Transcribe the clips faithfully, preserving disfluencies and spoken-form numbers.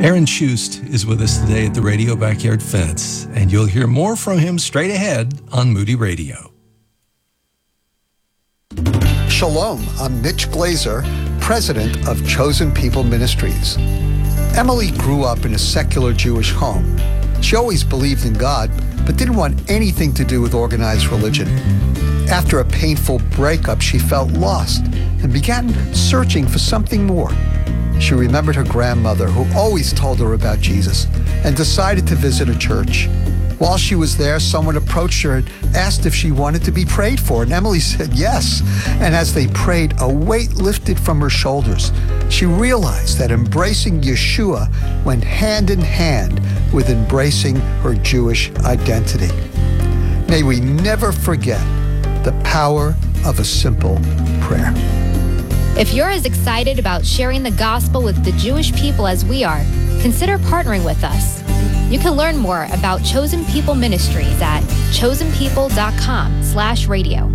Aaron Shust is with us today at the Radio Backyard Fence, and you'll hear more from him straight ahead on Moody Radio. Shalom, I'm Mitch Glazer, president of Chosen People Ministries. Emily grew up in a secular Jewish home. She always believed in God, but didn't want anything to do with organized religion. After a painful breakup, she felt lost and began searching for something more. She remembered her grandmother, who always told her about Jesus, and decided to visit a church. While she was there, someone approached her and asked if she wanted to be prayed for, and Emily said yes. And as they prayed, a weight lifted from her shoulders. She realized that embracing Yeshua went hand in hand with embracing her Jewish identity. May we never forget the power of a simple prayer. If you're as excited about sharing the gospel with the Jewish people as we are, consider partnering with us. You can learn more about Chosen People Ministries at chosenpeople.com slash radio.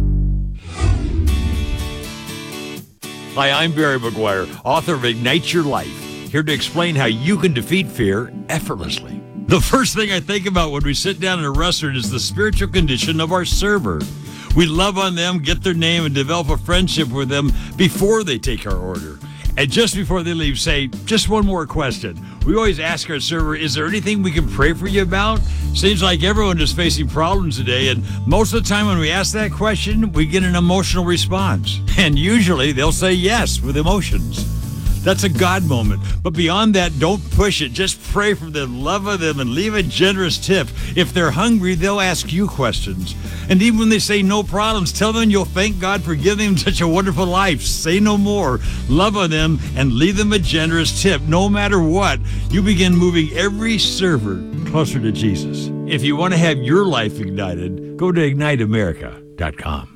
Hi, I'm Barry McGuire, author of Ignite Your Life, here to explain how you can defeat fear effortlessly. The first thing I think about when we sit down in a restaurant is the spiritual condition of our server. We love on them, get their name, and develop a friendship with them before they take our order. And just before they leave, say, just one more question. We always ask our server, is there anything we can pray for you about? Seems like everyone is facing problems today, and most of the time when we ask that question, we get an emotional response. And usually they'll say yes with emotions. That's a God moment. But beyond that, don't push it. Just pray for them, love of them, and leave a generous tip. If they're hungry, they'll ask you questions. And even when they say no problems, tell them you'll thank God for giving them such a wonderful life. Say no more. Love on them and leave them a generous tip. No matter what, you begin moving every server closer to Jesus. If you want to have your life ignited, go to ignite america dot com.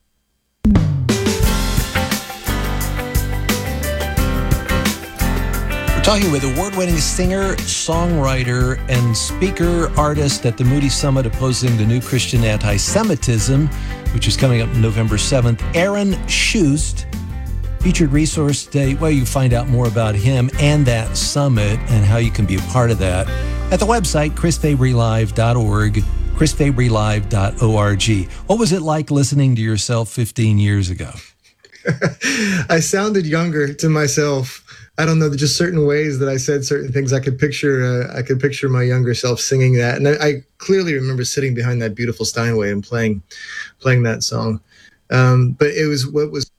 Talking with award-winning singer, songwriter, and speaker artist at the Moody Summit opposing the New Christian Anti-Semitism, which is coming up November seventh, Aaron Shust. Featured resource today, well, you find out more about him and that summit and how you can be a part of that at the website, chris fabry live dot org, chris fabry live dot org. What was it like listening to yourself fifteen years ago? I sounded younger to myself. I don't know, just certain ways that I said certain things. I could picture, uh, I could picture my younger self singing that, and I, I clearly remember sitting behind that beautiful Steinway and playing, playing that song. Um, but it was what was,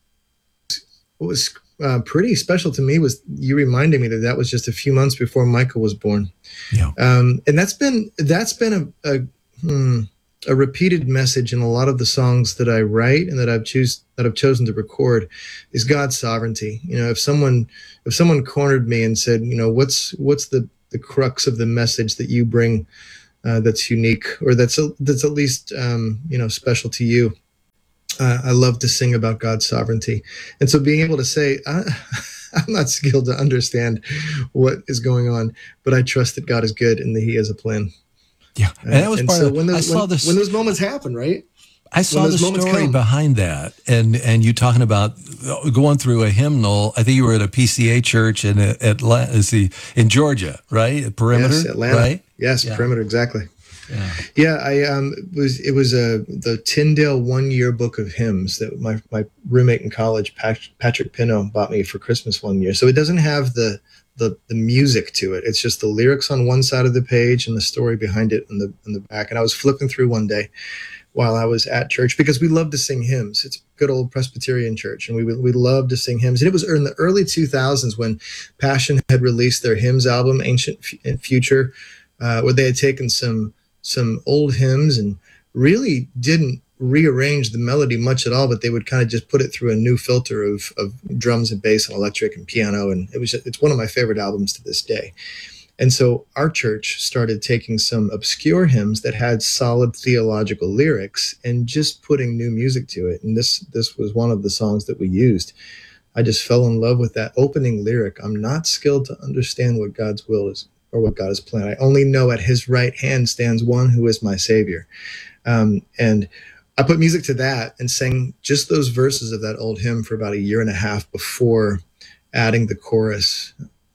what was uh, pretty special to me was you reminding me that that was just a few months before Michael was born. Yeah. Um, and that's been that's been a. a hmm, a repeated message in a lot of the songs that I write and that I've choose that I've chosen to record is God's sovereignty. You know, if someone if someone cornered me and said, you know, what's what's the the crux of the message that you bring uh, that's unique or that's a, that's at least um, you know special to you, uh, I love to sing about God's sovereignty. And so being able to say, I, I'm not skilled to understand what is going on, but I trust that God is good and that He has a plan. Yeah, and that was and part so of. When those, I saw when, this when those moments happen, right? I saw the story come. behind that, and and you talking about going through a hymnal. I think you were at a P C A church in Atlanta, see, in Georgia, right? At Perimeter, yes, Atlanta. Right? Yes, yeah. Perimeter, exactly. Yeah, yeah. I um it was it was a the Tyndale One Year Book of Hymns that my my roommate in college, Patrick Pino, bought me for Christmas one year. So it doesn't have the the the music to it. It's just the lyrics on one side of the page and the story behind it in the in the back. And I was flipping through one day while I was at church because we love to sing hymns. It's a good old Presbyterian church, and we we love to sing hymns. And it was in the early two thousands when Passion had released their hymns album, Ancient and Future, uh, where they had taken some some old hymns and really didn't rearrange the melody much at all, but they would kind of just put it through a new filter of of drums and bass and electric and piano, and it was it's one of my favorite albums to this day. And so our church started taking some obscure hymns that had solid theological lyrics and just putting new music to it. And this this was one of the songs that we used. I just fell in love with that opening lyric. I'm not skilled to understand what God's will is or what God has planned. I only know at His right hand stands one who is my Savior. Um, and I put music to that and sang just those verses of that old hymn for about a year and a half before adding the chorus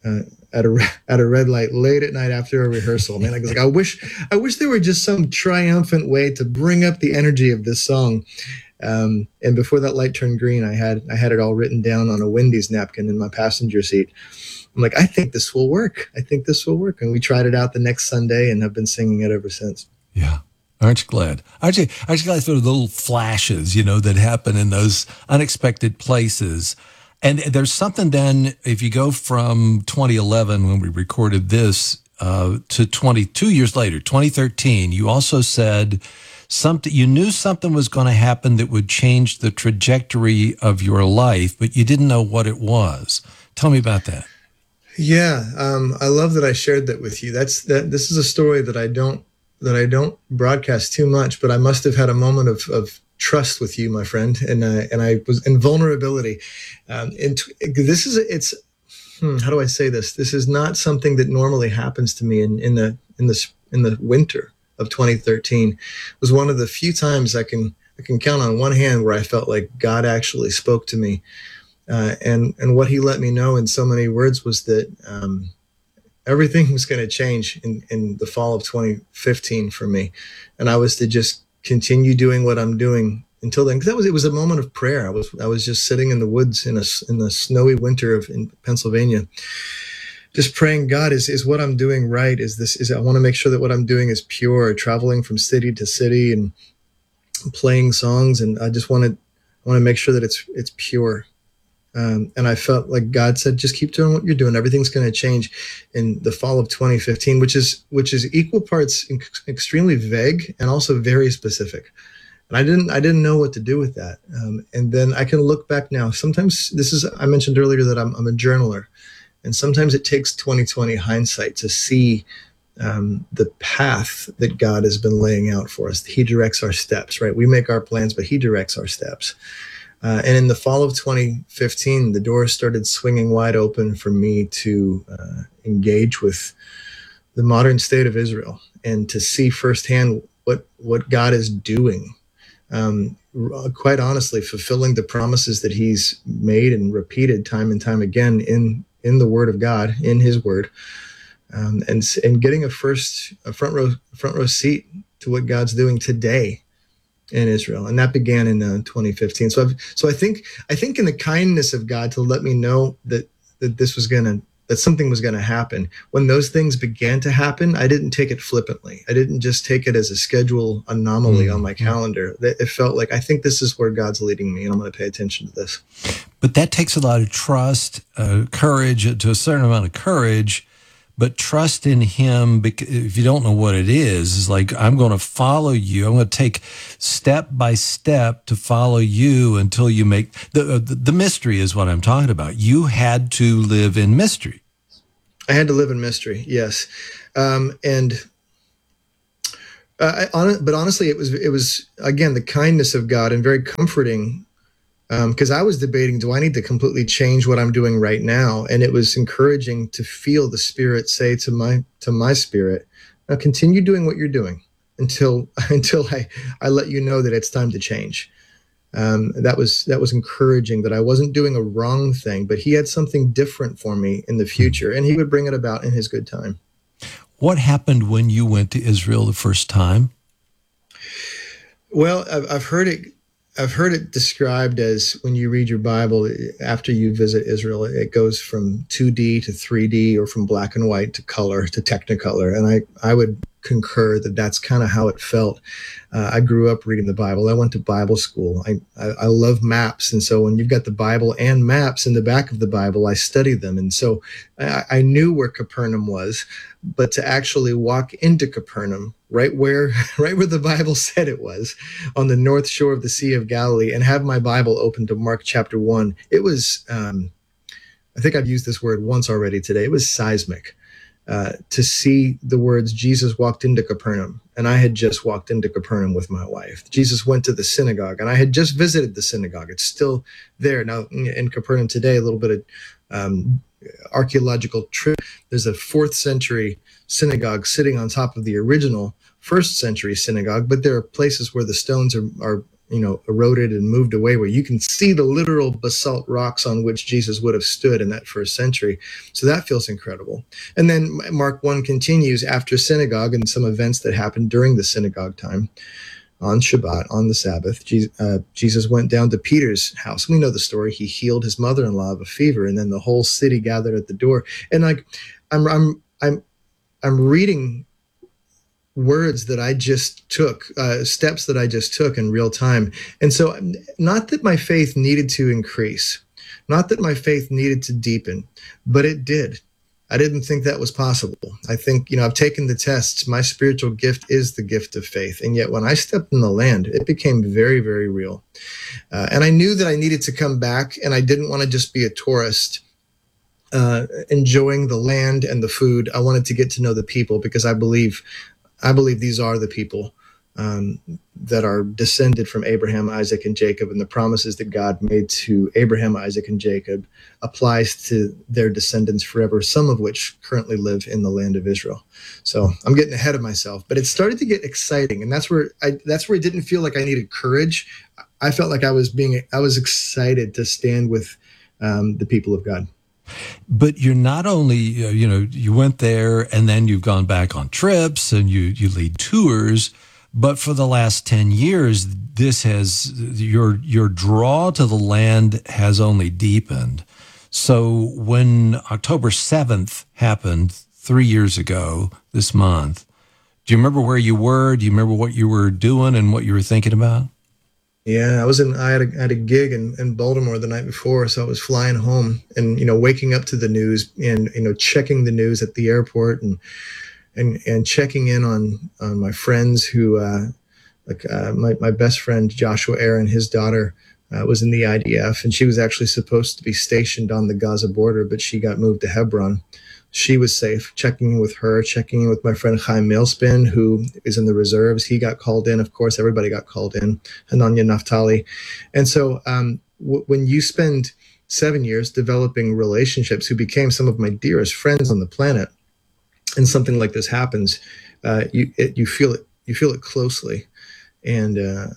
uh, at a at a red light late at night after a rehearsal. Man, I was like, I wish I wish there were just some triumphant way to bring up the energy of this song. Um, and before that light turned green, I had I had it all written down on a Wendy's napkin in my passenger seat. I'm like, I think this will work. I think this will work. And we tried it out the next Sunday and have been singing it ever since. Yeah. Aren't you glad? Aren't you, aren't you glad for the little flashes, you know, that happen in those unexpected places? And there's something then, if you go from twenty eleven, when we recorded this, uh, to twenty-two years later, twenty thirteen, you also said something, you knew something was going to happen that would change the trajectory of your life, but you didn't know what it was. Tell me about that. Yeah, um, I love that I shared that with you. That's that. This is a story that I don't that I don't broadcast too much, but I must have had a moment of, of trust with you, my friend, and uh, and I was in vulnerability. Um, and t- this is it's hmm, how do I say this? This is not something that normally happens to me in, in the in the in the winter of twenty thirteen. It was one of the few times I can I can count on one hand where I felt like God actually spoke to me. Uh, and and what he let me know in so many words was that um, everything was going to change in, in the fall of twenty fifteen for me, and I was to just continue doing what I'm doing until then. Because that was it was a moment of prayer. I was I was just sitting in the woods in a in the snowy winter of in Pennsylvania, just praying, God, is is what I'm doing right? Is this is I want to make sure that what I'm doing is pure. Traveling from city to city and playing songs, and I just want to I want to make sure that it's it's pure. Um, and I felt like God said, just keep doing what you're doing. Everything's going to change in the fall of twenty fifteen, which is which is equal parts in, extremely vague and also very specific. And I didn't I didn't know what to do with that. Um, and then I can look back now. Sometimes this is I mentioned earlier that I'm, I'm a journaler, and sometimes it takes twenty twenty hindsight to see um, the path that God has been laying out for us. He directs our steps, right? We make our plans, but he directs our steps. Uh, and in the fall of twenty fifteen, the doors started swinging wide open for me to uh, engage with the modern state of Israel and to see firsthand what what God is doing. Um, quite honestly, fulfilling the promises that he's made and repeated time and time again in in the Word of God, in his Word, um, and and getting a first a front row front row seat to what God's doing today in Israel, and that began in uh, twenty fifteen. So, I've, so I think I think in the kindness of God to let me know that that this was gonna that something was gonna happen. When those things began to happen, I didn't take it flippantly. I didn't just take it as a schedule anomaly mm-hmm. on my calendar. It felt like I think this is where God's leading me, and I'm going to pay attention to this. But that takes a lot of trust, uh, courage, to a certain amount of courage. But trust in him, because if you don't know what it is, is like, I'm going to follow you. I'm going to take step by step to follow you until you make, the, the the mystery is what I'm talking about. You had to live in mystery. I had to live in mystery, yes. Um, and, uh, I, on, but honestly, it was, it was, again, the kindness of God and very comforting. Because um, I was debating, do I need to completely change what I'm doing right now? And it was encouraging to feel the Spirit say to my to my spirit, now continue doing what you're doing until until I, I let you know that it's time to change. Um, that was that was encouraging, that I wasn't doing a wrong thing, but he had something different for me in the future, and he would bring it about in his good time. What happened when you went to Israel the first time? Well, I've, I've heard it. I've heard it described as when you read your Bible, after you visit Israel, it goes from two D to three D, or from black and white to color to Technicolor. And I, I would concur that that's kind of how it felt. Uh, I grew up reading the Bible. I went to Bible school. I, I, I love maps. And so when you've got the Bible and maps in the back of the Bible, I study them. And so I, I knew where Capernaum was, but to actually walk into Capernaum, right where, right where the Bible said it was, on the north shore of the Sea of Galilee, and have my Bible open to Mark chapter one, it was, um, I think I've used this word once already today. It was seismic. Uh, to see the words, Jesus walked into Capernaum, and I had just walked into Capernaum with my wife. Jesus went to the synagogue, and I had just visited the synagogue. It's still there. Now, in Capernaum today, a little bit of um, archaeological trip. There's a fourth century synagogue sitting on top of the original first century synagogue, but there are places where the stones are, are you know, eroded and moved away, where you can see the literal basalt rocks on which Jesus would have stood in that first century. So that feels incredible. And then Mark one continues after synagogue and some events that happened during the synagogue time. On Shabbat, on the Sabbath, Jesus, uh, Jesus went down to Peter's house. We know the story. He healed his mother-in-law of a fever, and then the whole city gathered at the door. And like, I'm, I'm, I'm, I'm reading words that I just took, uh, steps that I just took in real time. And so, not that my faith needed to increase, not that my faith needed to deepen, but it did. I didn't think that was possible. I think, you know, I've taken the tests. My spiritual gift is the gift of faith. And yet when I stepped in the land, it became very, very real. Uh, and I knew that I needed to come back, and I didn't want to just be a tourist uh, enjoying the land and the food. I wanted to get to know the people, because I believe I believe these are the people um, that are descended from Abraham, Isaac, and Jacob, and the promises that God made to Abraham, Isaac, and Jacob applies to their descendants forever, some of which currently live in the land of Israel. So I'm getting ahead of myself, but it started to get exciting, and that's where I, that's where it didn't feel like I needed courage. I felt like I was being I was excited to stand with um, the people of God. But you're not only, uh, you know, you went there and then you've gone back on trips and you, you lead tours, but for the last ten years, this has, your, your draw to the land has only deepened. So when October seventh happened three years ago this month, do you remember where you were? Do you remember what you were doing and what you were thinking about? Yeah, I was in. I had a, had a gig in, in Baltimore the night before, so I was flying home, and you know, waking up to the news, and you know, checking the news at the airport, and and and checking in on on my friends who, uh, like uh, my my best friend Joshua Aaron, his daughter uh, was in the I D F, and she was actually supposed to be stationed on the Gaza border, but she got moved to Hebron. She was safe. Checking in with her, checking in with my friend Chaim Mailspin, who is in the reserves. He got called in. Of course, everybody got called in. Hananya Naftali. And so um, w- when you spend seven years developing relationships who became some of my dearest friends on the planet, and something like this happens, uh, you it, you feel it. You feel it closely. And uh,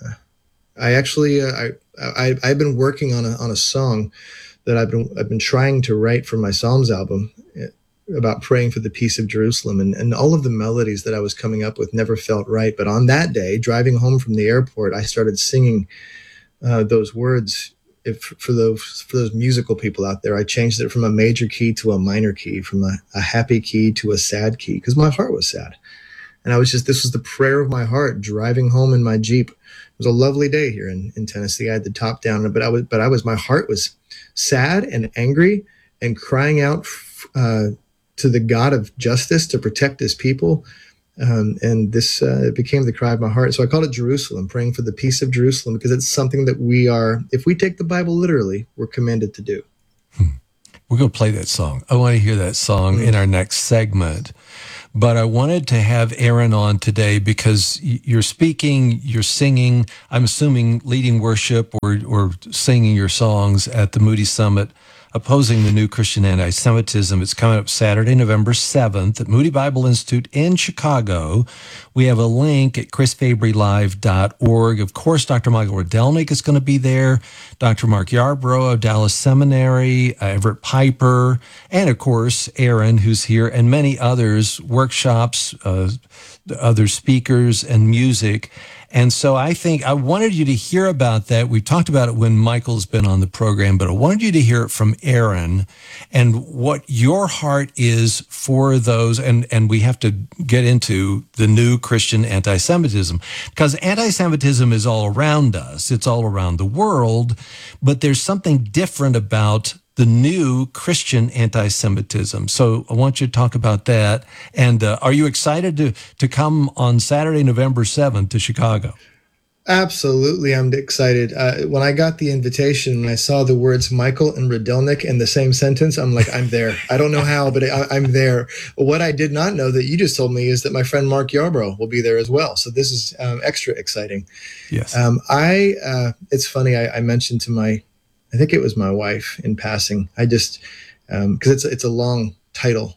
I actually uh, I, I I've been working on a on a song that I've been I've been trying to write for my Psalms album, about praying for the peace of Jerusalem, and, and all of the melodies that I was coming up with never felt right. But on that day, driving home from the airport, I started singing uh, those words. If for those for those musical people out there, I changed it from a major key to a minor key, from a, a happy key to a sad key, because my heart was sad. And I was just, this was the prayer of my heart, driving home in my Jeep. It was a lovely day here in, in Tennessee. I had the top down, but I was, but I was, my heart was sad and angry and crying out uh, to the God of justice to protect his people. Um, and this uh, became the cry of my heart. So I called it Jerusalem, praying for the peace of Jerusalem, because it's something that we are, if we take the Bible literally, we're commanded to do. Hmm. We're going to play that song. I want to hear that song mm-hmm. in our next segment. But I wanted to have Aaron on today because you're speaking, you're singing, I'm assuming leading worship or, or singing your songs at the Moody Summit, opposing the new Christian anti-Semitism. It's coming up Saturday, November seventh at Moody Bible Institute in Chicago. We have a link at chris fabry live dot org. Of course, Doctor Michael Rydelnik is going to be there, Doctor Mark Yarbrough of Dallas Seminary, uh, Everett Piper, and of course, Aaron, who's here, and many others, workshops, uh, other speakers, and music. And so I think I wanted you to hear about that. We've talked about it when Michael's been on the program, but I wanted you to hear it from Aaron and what your heart is for those. And, and we have to get into the new Christian anti-Semitism, because anti-Semitism is all around us. It's all around the world, but there's something different about the new Christian anti-Semitism. So I want you to talk about that. And uh, are you excited to to come on Saturday, November seventh to Chicago? Absolutely, I'm excited. Uh, when I got the invitation and I saw the words Michael and Rydelnik in the same sentence, I'm like, I'm there. I don't know how, but I, I'm there. What I did not know that you just told me is that my friend Mark Yarbrough will be there as well. So this is um, extra exciting. Yes. Um, I. Uh, it's funny. I, I mentioned to my I think it was my wife in passing. I just, um, cause it's, it's a long title,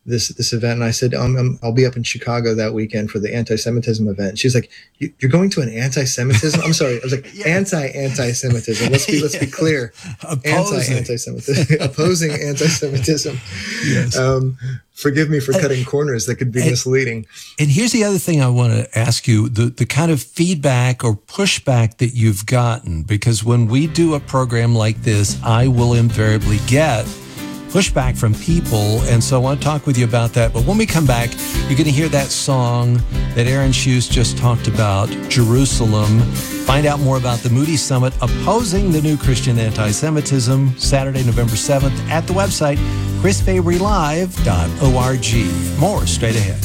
this this event, and I said, um, I'm, I'll be up in Chicago that weekend for the anti-Semitism event. She's like, you, you're going to an anti-Semitism? I'm sorry. I was like, yeah. anti-anti-Semitism. Let's be let's be clear. Anti-anti-Semitism. Opposing anti-Semitism. Yes. Um, forgive me for cutting uh, corners that could be and, misleading. And here's the other thing I want to ask you, the, the kind of feedback or pushback that you've gotten, because when we do a program like this, I will invariably get pushback from people, and so I want to talk with you about that. But when we come back, you're going to hear that song that Aaron Schuss just talked about, Jerusalem. Find out more about the Moody Summit opposing the new Christian anti-Semitism, Saturday, November seventh, at the website chris fabry live dot org. More straight ahead.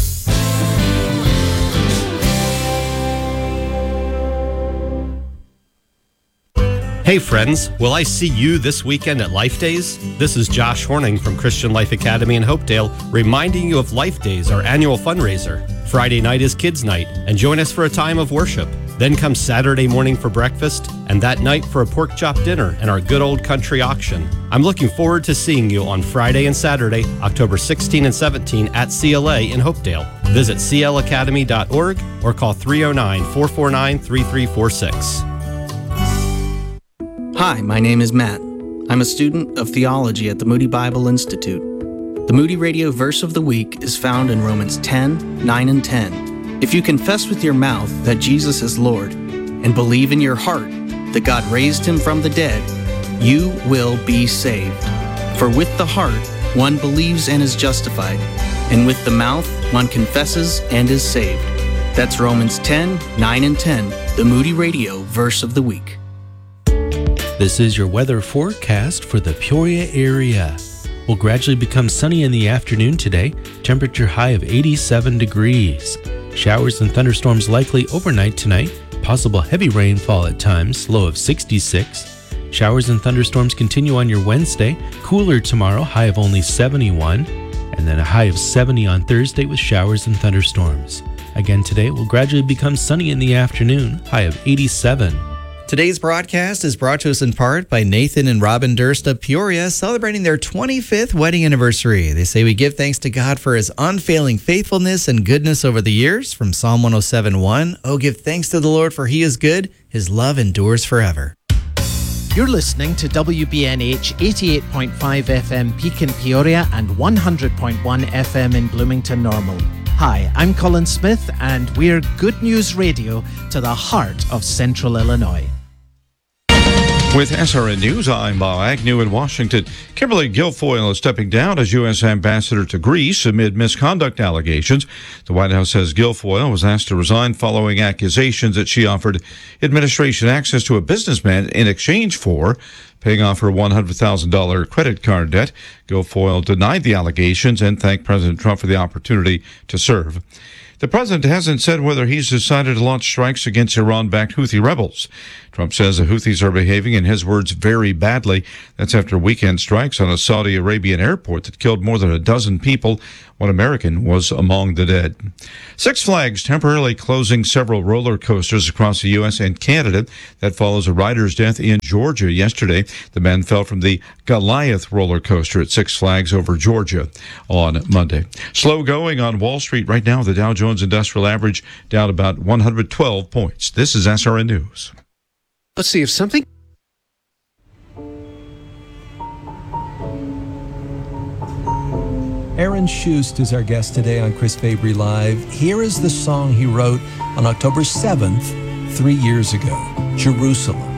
Hey friends, will I see you this weekend at Life Days? This is Josh Horning from Christian Life Academy in Hopedale, reminding you of Life Days, our annual fundraiser. Friday night is Kids Night, and join us for a time of worship. Then come Saturday morning for breakfast, and that night for a pork chop dinner and our good old country auction. I'm looking forward to seeing you on Friday and Saturday, October sixteenth and seventeenth at C L A in Hopedale. Visit c l academy dot org or call three oh nine, four four nine, three three four six. Hi, my name is Matt. I'm a student of theology at the Moody Bible Institute. The Moody Radio Verse of the Week is found in Romans ten, nine, and ten. If you confess with your mouth that Jesus is Lord and believe in your heart that God raised him from the dead, you will be saved. For with the heart one believes and is justified, and with the mouth one confesses and is saved. That's Romans ten, nine, and ten, the Moody Radio Verse of the Week. This is your weather forecast for the Peoria area. Will gradually become sunny in the afternoon today, temperature high of eighty-seven degrees. Showers and thunderstorms likely overnight tonight, possible heavy rainfall at times, low of sixty-six. Showers and thunderstorms continue on your Wednesday, cooler tomorrow, high of only seventy-one, and then a high of seventy on Thursday with showers and thunderstorms. Again today will gradually become sunny in the afternoon, high of eighty-seven. Today's broadcast is brought to us in part by Nathan and Robin Durst of Peoria, celebrating their twenty-fifth wedding anniversary. They say we give thanks to God for his unfailing faithfulness and goodness over the years. From Psalm one oh seven one, oh, give thanks to the Lord for he is good. His love endures forever. You're listening to W B N H eighty-eight point five F M Peak in Peoria and one hundred point one F M in Bloomington Normal. Hi, I'm Colin Smith, and we're Good News Radio to the heart of Central Illinois. With S R N News, I'm Bob Agnew in Washington. Kimberly Guilfoyle is stepping down as U S ambassador to Greece amid misconduct allegations. The White House says Guilfoyle was asked to resign following accusations that she offered administration access to a businessman in exchange for paying off her one hundred thousand dollars credit card debt. Guilfoyle denied the allegations and thanked President Trump for the opportunity to serve. The president hasn't said whether he's decided to launch strikes against Iran-backed Houthi rebels. Trump says the Houthis are behaving, in his words, very badly. That's after weekend strikes on a Saudi Arabian airport that killed more than a dozen people. One American was among the dead. Six Flags temporarily closing several roller coasters across the U S and Canada. That follows a rider's death in Georgia yesterday. The man fell from the Goliath roller coaster at Six Flags over Georgia on Monday. Slow going on Wall Street right now. The Dow Jones Industrial Average down about one hundred twelve points. This is S R N News. Let's see if something... Aaron Schuss is our guest today on Chris Fabry Live. Here is the song he wrote on October seventh, three years ago, Jerusalem.